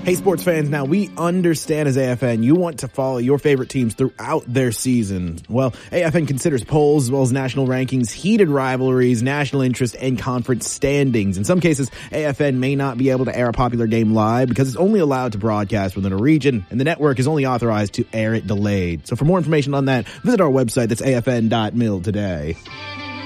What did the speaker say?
Hey, sports fans, now we understand as AFN, you want to follow your favorite teams throughout their season. Well, AFN considers polls as well as national rankings, heated rivalries, national interest, and conference standings. In some cases, AFN may not be able to air a popular game live because it's only allowed to broadcast within a region, and the network is only authorized to air it delayed. So for more information on that, visit our website, that's afn.mil today.